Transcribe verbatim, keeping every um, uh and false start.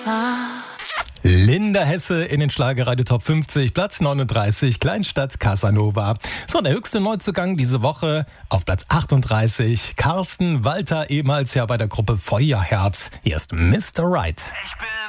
war. Linda Hesse in den Schlagerradio Top fünfzig, Platz neununddreißig, Kleinstadt Casanova. So, der höchste Neuzugang diese Woche auf Platz achtunddreißig, Carsten Walter, ehemals ja bei der Gruppe Feuerherz. Hier ist Mister Right. Ich bin